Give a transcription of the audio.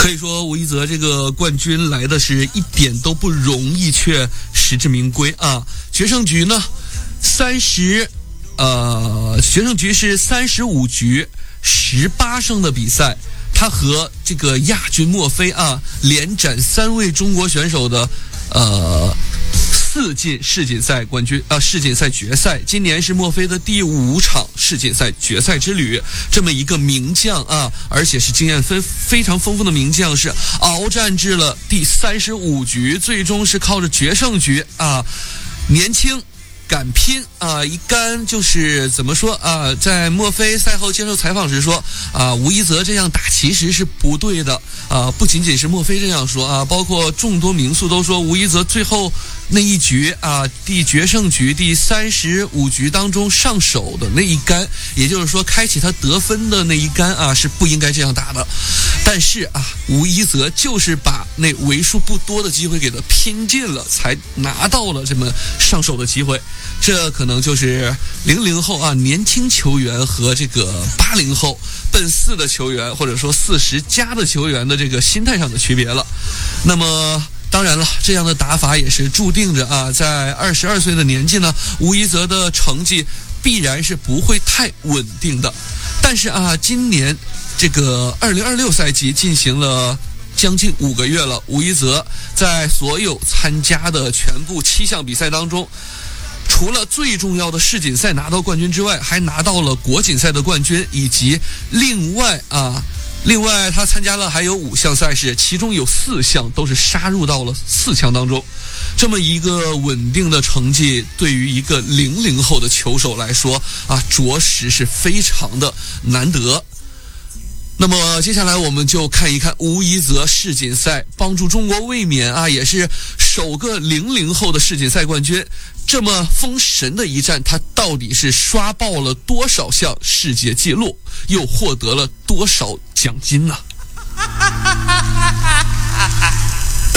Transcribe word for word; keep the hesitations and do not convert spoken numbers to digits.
可以说吴一泽这个冠军来的是一点都不容易，却实至名归啊！决胜局呢，三十，呃，决胜局是三十五局十八胜的比赛，他和这个亚军墨菲啊，连斩三位中国选手的呃。四进世锦赛冠军啊、呃，世锦赛决赛，今年是墨菲的第五场世锦赛决赛之旅。这么一个名将啊，而且是经验非非常丰富的名将，是鏖战至了第三十五局，最终是靠着决胜局啊，年轻敢拼啊！一杆就是怎么说啊？在墨菲赛后接受采访时说啊，吴一泽这样打其实是不对的啊！不仅仅是墨菲这样说啊，包括众多名宿都说吴一泽最后那一局啊，第决胜局第三十五局当中上手的那一杆，也就是说开启他得分的那一杆啊，是不应该这样打的。但是啊，吴一泽就是把那为数不多的机会给他拼尽了，才拿到了这么上手的机会。这可能就是零零后啊年轻球员和这个八零后奔四的球员，或者说四十加的球员的这个心态上的区别了。那么当然了，这样的打法也是注定着啊，在二十二岁的年纪呢，吴一泽的成绩必然是不会太稳定的。但是啊，今年这个二零二六赛季进行了将近五个月了，吴一泽在所有参加的全部七项比赛当中，除了最重要的世锦赛拿到冠军之外，还拿到了国锦赛的冠军，以及另外啊，另外他参加了还有五项赛事，其中有四项都是杀入到了四强当中。这么一个稳定的成绩，对于一个零零后的球手来说啊，着实是非常的难得。那么接下来我们就看一看吴一泽世锦赛帮助中国卫冕啊，也是首个零零后的世锦赛冠军。这么封神的一战，他到底是刷爆了多少项世界纪录，又获得了多少奖金呢？